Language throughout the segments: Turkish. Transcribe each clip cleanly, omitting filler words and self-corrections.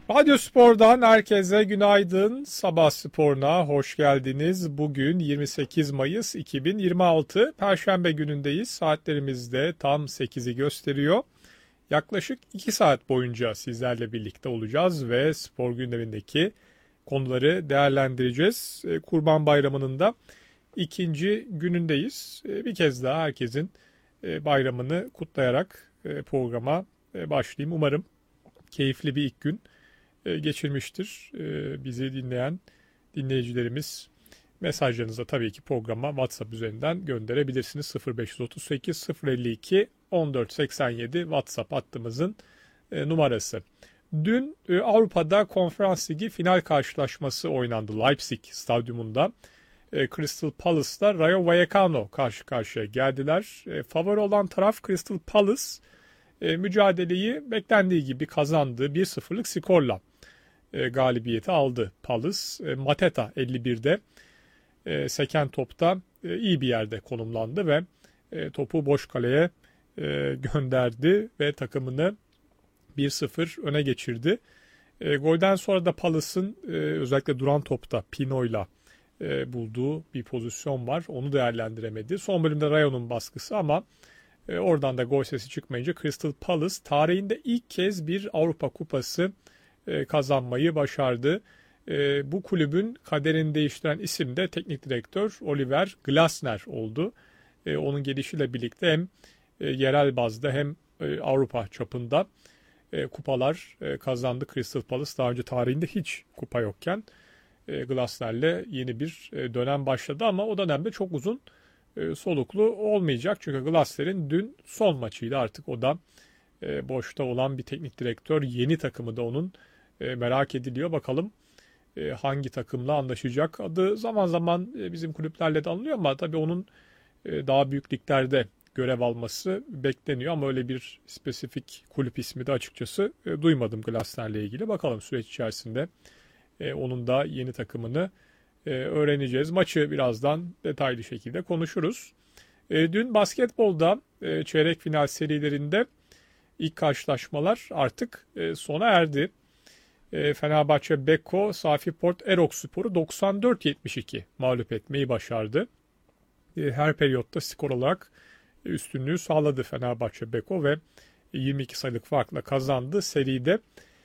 Radyo Spor'dan herkese günaydın. Sabah sporuna hoş geldiniz. Bugün 28 Mayıs 2026 Perşembe günündeyiz. Saatlerimizde tam 8'i gösteriyor. Yaklaşık 2 saat boyunca sizlerle birlikte olacağız ve spor gündemindeki konuları değerlendireceğiz. Kurban Bayramı'nın da ikinci günündeyiz. Bir kez daha herkesin bayramını kutlayarak programa başlayayım. Umarım keyifli bir ilk gün geçirmiştir. Bizi dinleyen dinleyicilerimiz mesajlarınızı tabii ki programa WhatsApp üzerinden gönderebilirsiniz. 0538 052 1487 WhatsApp hattımızın numarası. Dün Avrupa'da Konferans Ligi final karşılaşması oynandı Leipzig stadyumunda. Crystal Palace'la Rayo Vallecano karşı karşıya geldiler. Favori olan taraf Crystal Palace mücadeleyi beklendiği gibi kazandı. 1-0'lık skorla galibiyeti aldı Palace. Mateta 51'de seken topta iyi bir yerde konumlandı ve topu boş kaleye gönderdi ve takımını 1-0 öne geçirdi. Golden sonra da Palace'ın özellikle duran topta Pino'yla bulduğu bir pozisyon var. Onu değerlendiremedi. Son bölümde Rayo'nun baskısı ama oradan da gol sesi çıkmayınca Crystal Palace tarihinde ilk kez bir Avrupa Kupası kazanmayı başardı. Bu kulübün kaderini değiştiren isim de teknik direktör Oliver Glasner oldu. Onun gelişiyle birlikte hem yerel bazda hem Avrupa çapında kupalar kazandı Crystal Palace. Daha önce tarihinde hiç kupa yokken Glasner'le yeni bir dönem başladı ama o dönemde çok uzun soluklu olmayacak. Çünkü Glasner'in dün son maçıydı, artık o da boşta olan bir teknik direktör. Yeni takımı da onun merak ediliyor. Bakalım hangi takımla anlaşacak. Adı zaman zaman bizim kulüplerle de anılıyor ama tabii onun daha büyük liglerde görev alması bekleniyor. Ama öyle bir spesifik kulüp ismi de açıkçası duymadım Glasner'le ilgili. Bakalım süreç içerisinde onun da yeni takımını öğreneceğiz. Maçı birazdan detaylı şekilde konuşuruz. Dün basketbolda çeyrek final serilerinde ilk karşılaşmalar artık sona erdi. Fenerbahçe Beko Safiport Erokspor'u 94-72 mağlup etmeyi başardı. Her periyotta skor olarak üstünlüğü sağladı Fenerbahçe Beko ve 22 sayılık farkla kazandı. Seride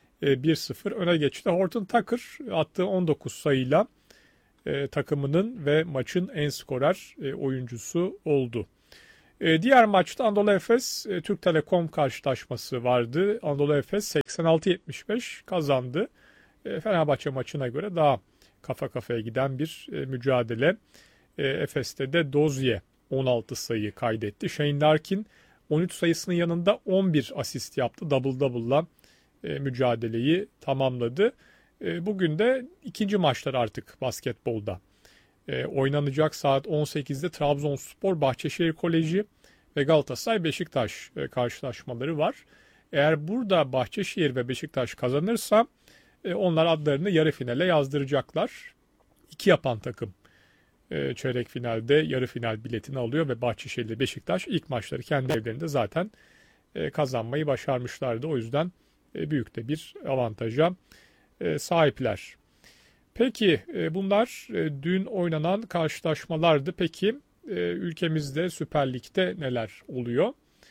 1-0 öne geçti. Horton Tucker attığı 19 sayıyla takımının ve maçın en skorer oyuncusu oldu. Diğer maçta Anadolu Efes Türk Telekom karşılaşması vardı. Anadolu Efes 86-75 kazandı. Fenerbahçe maçına göre daha kafa kafaya giden bir mücadele. Efes'te de Dozier 16 sayı kaydetti. Shane Larkin 13 sayısının yanında 11 asist yaptı. Double double'la mücadeleyi tamamladı. Bugün de ikinci maçlar artık basketbolda oynanacak. Saat 18'de Trabzonspor Bahçeşehir Koleji ve Galatasaray Beşiktaş karşılaşmaları var. Eğer burada Bahçeşehir ve Beşiktaş kazanırsa onlar adlarını yarı finale yazdıracaklar. İki yapan takım çeyrek finalde yarı final biletini alıyor ve Bahçeşehir ile Beşiktaş ilk maçları kendi evlerinde zaten kazanmayı başarmışlardı. O yüzden büyük de bir avantaja sahipler. Peki bunlar dün oynanan karşılaşmalardı. Peki ülkemizde Süper Lig'de neler oluyor?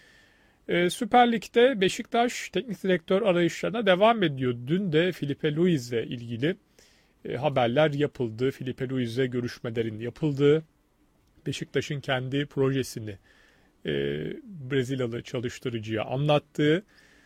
Süper Lig'de Beşiktaş teknik direktör arayışlarına devam ediyor. Dün de Filipe Luiz'le ilgili haberler yapıldı. Filipe Luiz'le görüşmelerin yapıldığı, Beşiktaş'ın kendi projesini Brezilyalı çalıştırıcıya anlattığı,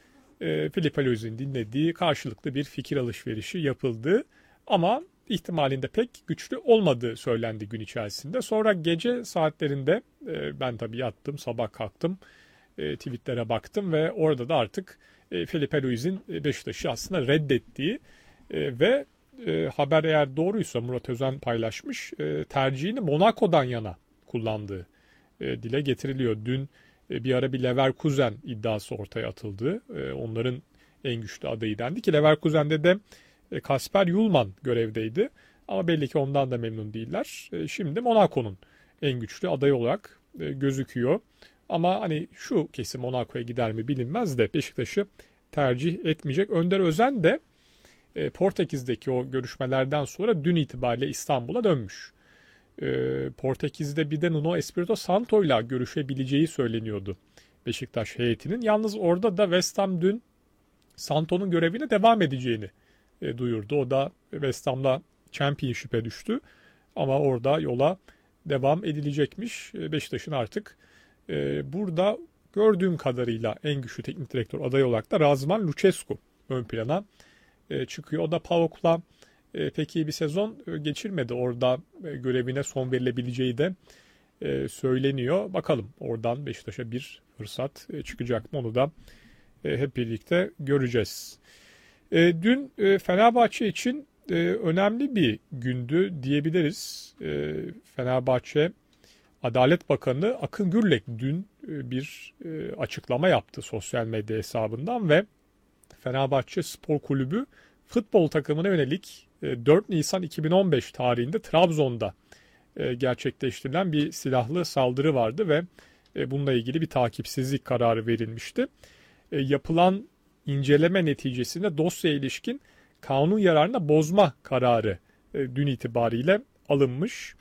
Filipe Luiz'in dinlediği karşılıklı bir fikir alışverişi yapıldı. Ama ihtimalinde pek güçlü olmadığı söylendi gün içerisinde. Sonra gece saatlerinde ben tabii yattım, sabah kalktım, tweetlere baktım ve orada da artık Filipe Luiz'in Beşiktaş'ı aslında reddettiği ve haber eğer doğruysa Murat Özen paylaşmış, tercihini Monaco'dan yana kullandığı dile getiriliyor. Dün bir ara bir Leverkusen iddiası ortaya atıldı. Onların en güçlü adayı dendi ki Leverkusen'de de Kasper Yulman görevdeydi. Ama belli ki ondan da memnun değiller. Şimdi Monaco'nun en güçlü adayı olarak gözüküyor. Ama hani şu kesin Monaco'ya gider mi bilinmez de Beşiktaş'ı tercih etmeyecek. Önder Özen de Portekiz'deki o görüşmelerden sonra dün itibariyle İstanbul'a dönmüş. Portekiz'de bir de Nuno Espirito Santo'yla görüşebileceği söyleniyordu Beşiktaş heyetinin. Yalnız orada da West Ham dün Santo'nun görevine devam edeceğini duyurdu. O da West Ham'la Championship'e düştü. Ama orada yola devam edilecekmiş. Beşiktaş'ın artık burada gördüğüm kadarıyla en güçlü teknik direktör adayı olarak da Razman Lucescu ön plana çıkıyor. O da PAOK'la pek iyi bir sezon geçirmedi. Orada görevine son verilebileceği de söyleniyor. Bakalım oradan Beşiktaş'a bir fırsat çıkacak mı, onu da hep birlikte göreceğiz. Dün Fenerbahçe için önemli bir gündü diyebiliriz. Fenerbahçe Adalet Bakanı Akın Gürlek dün bir açıklama yaptı sosyal medya hesabından ve Fenerbahçe Spor Kulübü futbol takımına yönelik 4 Nisan 2015 tarihinde Trabzon'da gerçekleştirilen bir silahlı saldırı vardı ve bununla ilgili bir takipsizlik kararı verilmişti. Yapılan inceleme neticesinde dosyaya ilişkin kanun yararına bozma kararı dün itibariyle alınmış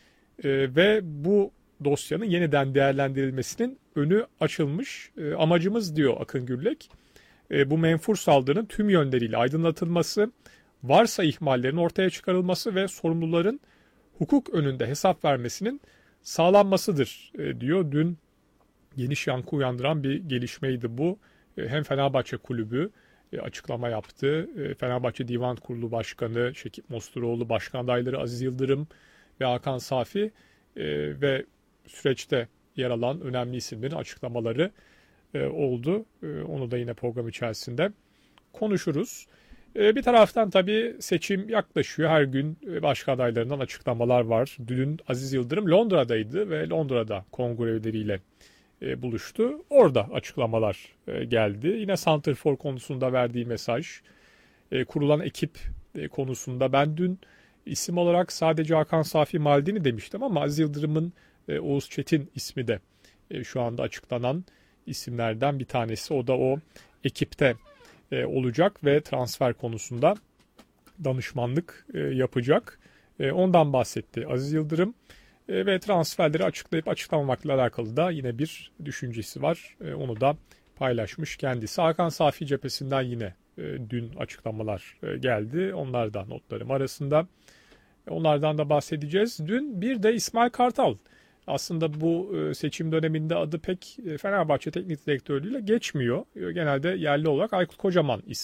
ve bu dosyanın yeniden değerlendirilmesinin önü açılmış. Amacımız, diyor Akın Gürlek, bu menfur saldırının tüm yönleriyle aydınlatılması, varsa ihmallerin ortaya çıkarılması ve sorumluların hukuk önünde hesap vermesinin sağlanmasıdır diyor. Dün geniş yankı uyandıran bir gelişmeydi bu. Hem Fenerbahçe Kulübü açıklama yaptı. Fenerbahçe Divan Kurulu Başkanı Şekip Mosturoğlu, başkan adayları Aziz Yıldırım ve Hakan Safi ve süreçte yer alan önemli isimlerin açıklamaları oldu. Onu da yine program içerisinde konuşuruz. Bir taraftan tabii seçim yaklaşıyor. Her gün başka adaylarından açıklamalar var. Dün Aziz Yıldırım Londra'daydı ve Londra'da kongreleriyle buluştu. Orada açıklamalar geldi. Yine Santrfor konusunda verdiği mesaj, kurulan ekip konusunda ben dün isim olarak sadece Hakan Safi Maldini demiştim ama Aziz Yıldırım'ın Oğuz Çetin ismi de şu anda açıklanan isimlerden bir tanesi. O da o ekipte olacak ve transfer konusunda danışmanlık yapacak. Ondan bahsetti Aziz Yıldırım ve transferleri açıklayıp açıklamamakla alakalı da yine bir düşüncesi var. Onu da paylaşmış kendisi. Hakan Safi cephesinden yine dün açıklamalar geldi. Onlar da notlarım arasında. Onlardan da bahsedeceğiz. Dün bir de İsmail Kartal. Aslında bu seçim döneminde adı pek Fenerbahçe Teknik Direktörlüğüyle geçmiyor. Genelde yerli olarak Aykut Kocaman ismi